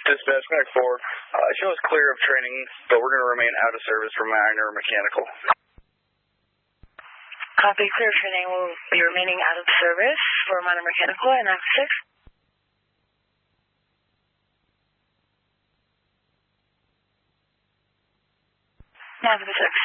Dispatch, Connect 4. Show us clear of training, but we're going to remain out of service for minor mechanical. Copy, clear of training. We'll be remaining out of service for minor mechanical and Alpha 6. Alpha 6.